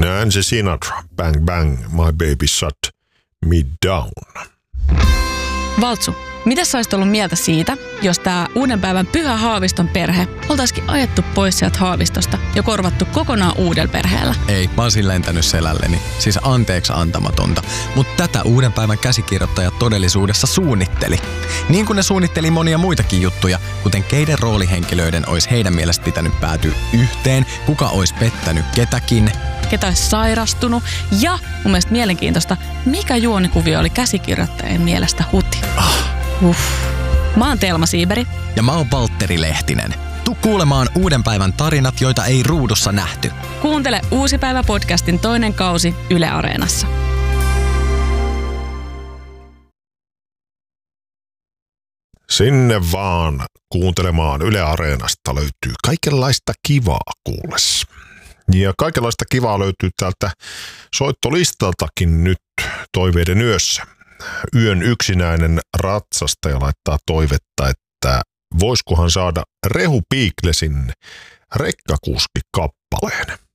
Nancy Sinatra, Bang Bang, My Baby Shut Me Down. Valtsu, mitä sä olisit ollut mieltä siitä, jos tää uuden päivän Pyhä Haaviston perhe oltaisikin ajettu pois sieltä Haavistosta ja korvattu kokonaan uudella perheellä? Ei, mä oon siinä lentänyt selälleni. Siis anteeksi antamatonta. Mutta tätä uuden päivän käsikirjoittaja todellisuudessa suunnitteli. Niin kuin ne suunnitteli monia muitakin juttuja, kuten keiden roolihenkilöiden olisi heidän mielestä pitänyt päätyä yhteen, kuka olisi pettänyt ketäkin, ketä olisi sairastunut ja mun mielestä mielenkiintoista, mikä juonikuvio oli käsikirjoittajien mielestä huti. Mä oon Telma Siiberi. Ja mä oon Valtteri Lehtinen. Tuu kuulemaan uuden päivän tarinat, joita ei ruudussa nähty. Kuuntele Uusi päivä podcastin toinen kausi Yle Areenassa. Sinne vaan kuuntelemaan Yle Areenasta löytyy kaikenlaista kivaa kuules. Ja kaikenlaista kivaa löytyy täältä soittolistaltakin nyt Toiveiden yössä. Yön yksinäinen ratsastaja laittaa toivetta, että voisikohan saada Rehu Piiklesin Rekkakuski-kappaleen.